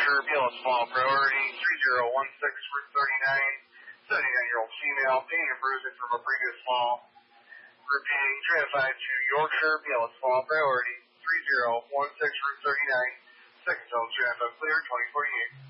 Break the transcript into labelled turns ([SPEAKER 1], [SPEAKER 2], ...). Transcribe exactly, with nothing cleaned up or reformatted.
[SPEAKER 1] Yorkshire, B L S Small Priority, three zero one six, Route thirty-nine, seventy-nine-year-old female, pain and bruising from a previous fall. Repeating, transified to Yorkshire, B L S Small Priority, three zero one six, Route thirty-nine, second zone, transit clear, twenty forty-eight.